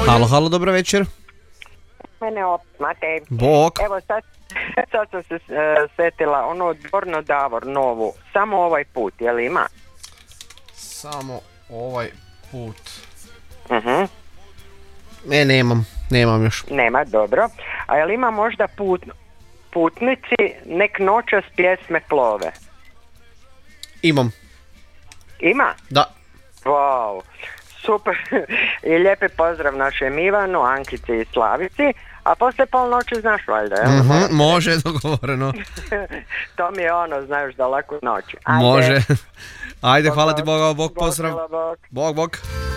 Halo, halo, dobro večer. Mene opet, Matej. Bok. Evo sad sam se setila ono Dvorno Davor novu, samo ovaj put, jel ima? Samo ovaj put. Uh-huh. Nemam još. Nema, dobro. A jel ima možda putnici nek noćas pjesme plove? Imam. Ima? Da. Wow, super. I lijepi pozdrav našem Ivanu, Ankici i Slavici. A poslije polnoći znaš valjda, jel? Može, dogovoreno. To mi je ono, znaš, da laku noć. Ajde. Može. Ajde, hvala ti Boga, bog pozdrav. Bog. Bog.